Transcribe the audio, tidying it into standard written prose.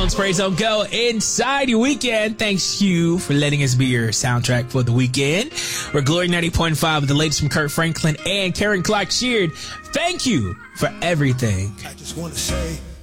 Zone's Praise Zone. Go inside your weekend. Thanks you for letting us be your soundtrack for the weekend. We're Glory 90.5 with the latest from Kurt Franklin and Karen Clark Sheard. Thank you for everything. I just want to say